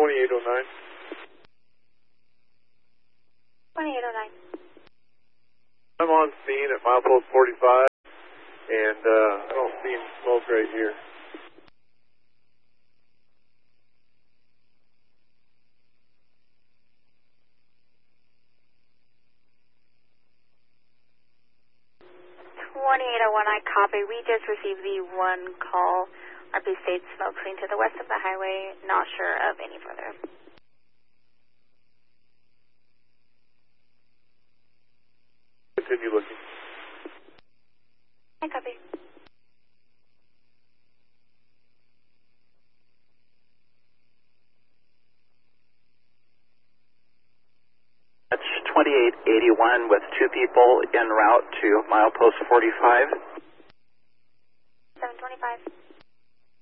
2809. 2809. I'm on scene at milepost 45, and I don't see any smoke right here. I copy. We just received the one call. RP states smoke clean to the west of the highway. Not sure of any further. Continue looking. I copy. That's 2881 with 2 people en route to milepost 45. 725.